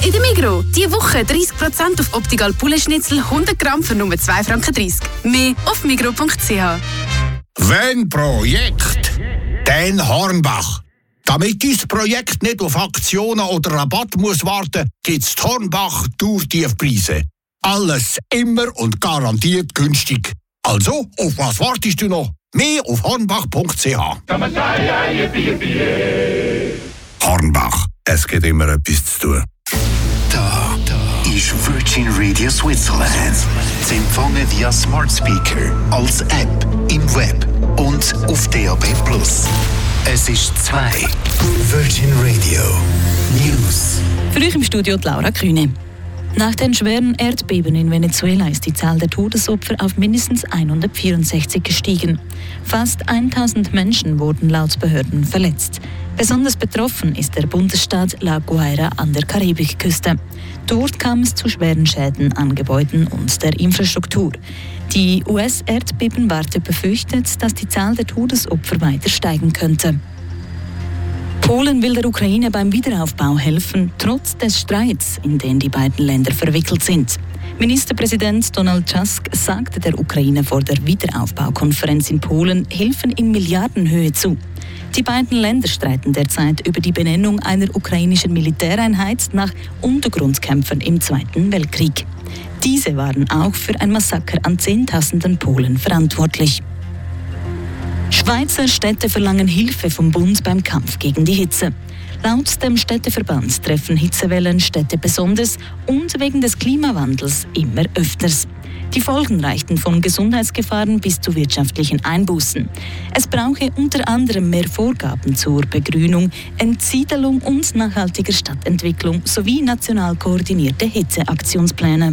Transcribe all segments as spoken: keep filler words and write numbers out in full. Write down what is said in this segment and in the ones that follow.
Bei der Migros. Diese Woche dreißig Prozent auf Optical Poulet-Schnitzel hundert Gramm für nur zwei Franken dreißig. Mehr auf migros punkt c h. Wenn Projekt, dann Hornbach. Damit dein Projekt nicht auf Aktionen oder Rabatt muss warten, gibt's die Hornbach Tourtiefpreise. Alles immer und garantiert günstig. Also, auf was wartest du noch? Mehr auf hornbach punkt c h. Hornbach, es gibt immer etwas zu tun. Da, da ist Virgin Radio Switzerland. Sie empfangen via Smart Speaker, als App, im Web und auf D A B plus. Es ist zwei. Virgin Radio News. Für euch im Studio die Laura Kühne. Nach den schweren Erdbeben in Venezuela ist die Zahl der Todesopfer auf mindestens hundertvierundsechzig gestiegen. Fast tausend Menschen wurden laut Behörden verletzt. Besonders betroffen ist der Bundesstaat La Guaira an der Karibikküste. Dort kam es zu schweren Schäden an Gebäuden und der Infrastruktur. Die U S-Erdbebenwarte befürchtet, dass die Zahl der Todesopfer weiter steigen könnte. Polen will der Ukraine beim Wiederaufbau helfen, trotz des Streits, in den die beiden Länder verwickelt sind. Ministerpräsident Donald Tusk sagte der Ukraine vor der Wiederaufbaukonferenz in Polen Hilfen in Milliardenhöhe zu. Die beiden Länder streiten derzeit über die Benennung einer ukrainischen Militäreinheit nach Untergrundkämpfern im Zweiten Weltkrieg. Diese waren auch für ein Massaker an Zehntausenden Polen verantwortlich. Schweizer Städte verlangen Hilfe vom Bund beim Kampf gegen die Hitze. Laut dem Städteverband treffen Hitzewellen Städte besonders und wegen des Klimawandels immer öfters. Die Folgen reichten von Gesundheitsgefahren bis zu wirtschaftlichen Einbußen. Es brauche unter anderem mehr Vorgaben zur Begrünung, Entsiedelung und nachhaltiger Stadtentwicklung sowie national koordinierte Hitzeaktionspläne.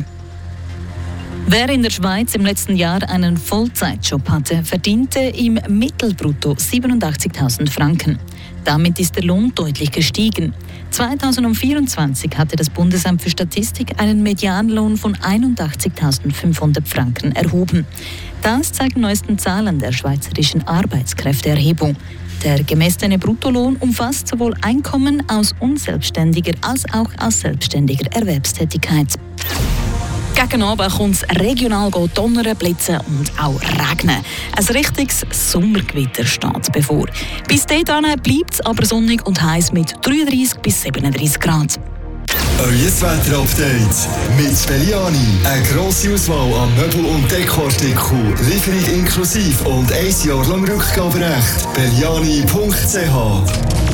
Wer in der Schweiz im letzten Jahr einen Vollzeitjob hatte, verdiente im Mittel brutto siebenundachtzigtausend Franken. Damit ist der Lohn deutlich gestiegen. zweitausendvierundzwanzig hatte das Bundesamt für Statistik einen Medianlohn von einundachtzigtausendfünfhundert Franken erhoben. Das zeigen neuesten Zahlen der Schweizerischen Arbeitskräfteerhebung. Der gemessene Bruttolohn umfasst sowohl Einkommen aus unselbstständiger als auch aus selbstständiger Erwerbstätigkeit. Gegen Abend kommt es regional donnern, blitzen und auch regnen. Ein richtiges Sommergewitter steht bevor. Bis dahin bleibt es aber sonnig und heiß mit dreiunddreißig bis siebenunddreißig Grad. Euer Wetter-Update mit Belliani. Eine grosse Auswahl an Möbel- und Dekoartikeln. Lieferung inklusive und ein Jahr lang Rückgaberecht. belliani punkt c h